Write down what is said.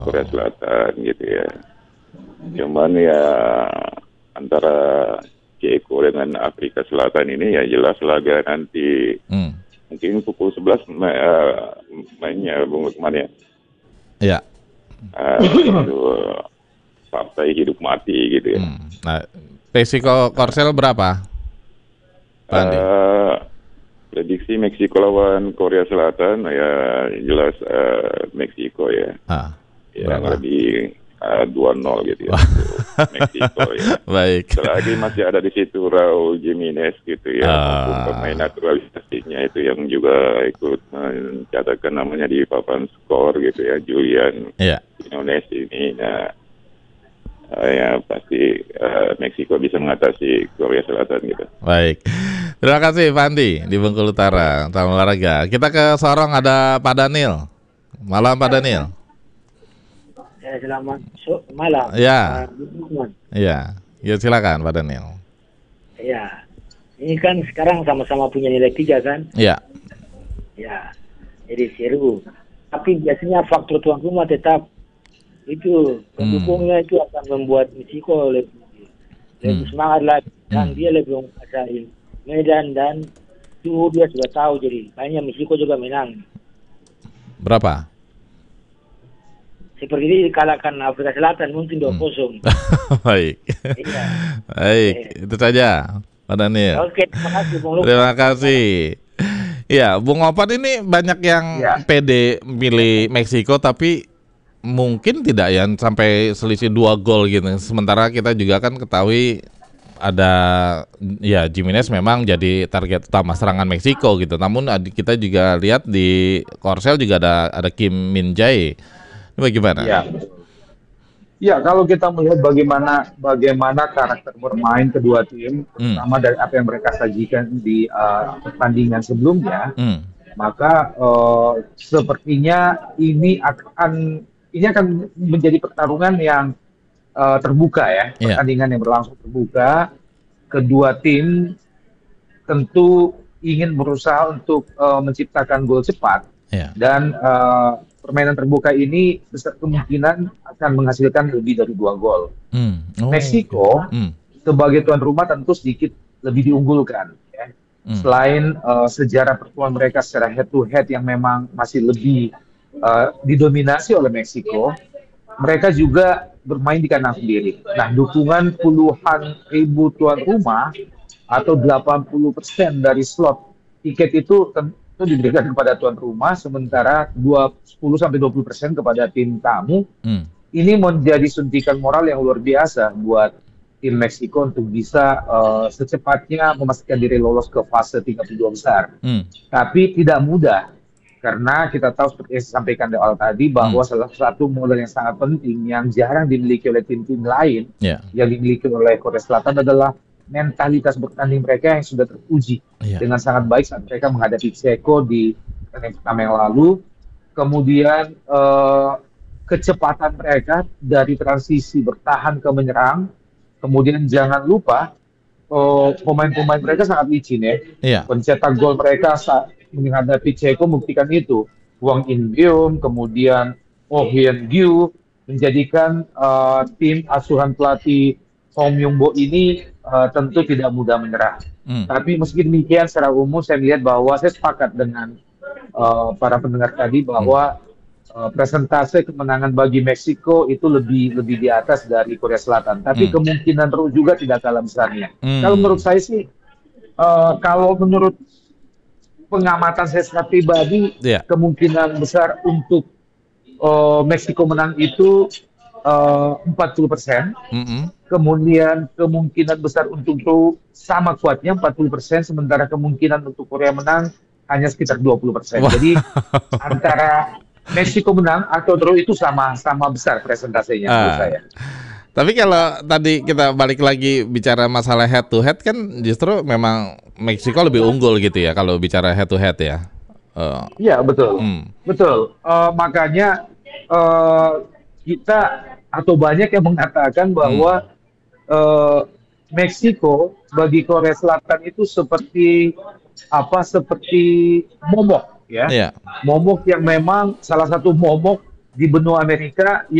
Korea Selatan gitu ya. Cuman ya antara Ceko dengan Afrika Selatan ini ya jelas laga nanti mungkin pukul 11 mainnya Bung Lukman ya. Iya. Itu partai hidup mati gitu ya. Nah, resiko Korsel berapa, Pak Andi? Prediksi Meksiko lawan Korea Selatan ya jelas Meksiko ya. Yang lebih 2-0 gitu ya. Meksiko ya. Baik. Selagi masih ada di situ Raul Jimenez gitu ya, maupun pemain naturalisasinya itu yang juga ikut mencatatkan namanya di papan skor gitu ya, Julian Indonesia ini. Nah, ya pasti Meksiko bisa mengatasi Korea Selatan gitu. Baik. Terima kasih Pak Andi di Bengkulu Utara, Taman Olahraga. Kita ke Sorong, ada Pak Daniel. Malam Pak Daniel. Selamat malam. Ya. Ya silakan Pak Daniel. Ya. Ini kan sekarang sama-sama punya nilai 3 kan? Ya. Ya. Jadi seru. Tapi biasanya faktor tuan rumah tetap itu pendukungnya itu akan membuat Meksiko lebih semangat lagi dan dia lebih menguasai medan dan suhu dia sudah tahu, jadi banyak Meksiko juga menang. Berapa? Seperti ini dikalahkan Afrika Selatan mungkin 2-0. Baik. Iya. Baik, itu saja Pak Daniel. Oke, terima kasih Bung Lukas. Terima kasih. Ya, Bung Opat ini banyak yang pede milih Meksiko tapi mungkin tidak ya sampai selisih 2 gol gitu. Sementara kita juga kan ketahui ada ya Jimenez memang jadi target utama serangan Meksiko gitu. Namun kita juga lihat di Korsel juga ada Kim Min Jae. Bagaimana? Ya, kalau kita melihat bagaimana karakter bermain kedua tim, terutama dari apa yang mereka sajikan di pertandingan sebelumnya, maka sepertinya ini akan menjadi pertarungan yang terbuka ya, pertandingan yang berlangsung terbuka. Kedua tim tentu ingin berusaha untuk menciptakan gol cepat dan permainan terbuka ini besar kemungkinan akan menghasilkan lebih dari 2 gol. Meksiko sebagai tuan rumah tentu sedikit lebih diunggulkan. Ya. Selain sejarah pertemuan mereka secara head to head yang memang masih lebih didominasi oleh Meksiko, mereka juga bermain di kandang sendiri. Nah, dukungan puluhan ribu tuan rumah atau 80% dari slot tiket itu tentu diberikan kepada tuan rumah, sementara 10-20% kepada tim tamu. Ini menjadi suntikan moral yang luar biasa buat tim Meksiko untuk bisa secepatnya memastikan diri lolos ke fase 32 besar. Tapi tidak mudah, karena kita tahu seperti yang saya sampaikan di awal tadi bahwa salah satu modal yang sangat penting yang jarang dimiliki oleh tim-tim lain yang dimiliki oleh Korea Selatan adalah mentalitas bertanding mereka yang sudah teruji dengan sangat baik saat mereka menghadapi Ceko di pertandingan pertama yang lalu. Kemudian kecepatan mereka dari transisi bertahan ke menyerang. Kemudian jangan lupa pemain-pemain mereka sangat licin ya. Pencetak gol mereka saat menghadapi Ceko membuktikan itu. Wang In-beom, kemudian Oh Hyun-gyu menjadikan tim asuhan pelatih Hong Myung-bo ini tentu tidak mudah menyerah. Tapi meski demikian secara umum saya melihat bahwa saya sepakat dengan para pendengar tadi bahwa presentase kemenangan bagi Meksiko itu lebih di atas dari Korea Selatan. Tapi kemungkinan juga tidak kalah besarnya. Kalau menurut saya sih, kalau menurut pengamatan saya secara pribadi, kemungkinan besar untuk Meksiko menang itu 40%. Kemudian kemungkinan besar untuk draw sama kuatnya 40%, sementara kemungkinan untuk Korea menang hanya sekitar 20%. Jadi antara Meksiko menang atau draw itu sama besar presentasenya menurut saya. Tapi kalau tadi kita balik lagi bicara masalah head to head, kan justru memang Meksiko lebih unggul gitu ya kalau bicara head to head ya. Iya betul, betul. Makanya kita atau banyak yang mengatakan bahwa Meksiko bagi Korea Selatan itu seperti momok ya. Momok yang memang salah satu momok di benua Amerika